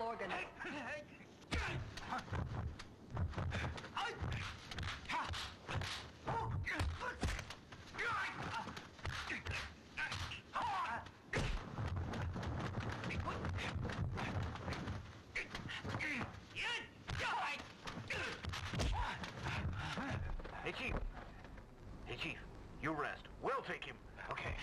organ. Hey, Chief. Hey, Chief. You rest. We'll take him. Okay.